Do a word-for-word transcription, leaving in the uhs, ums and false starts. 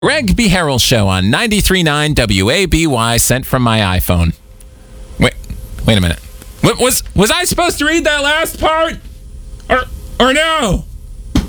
Greg B. Harrell Show on ninety-three point nine W A B Y, sent from my iPhone. Wait, wait a minute. What, was was I supposed to read that last part? Or or no?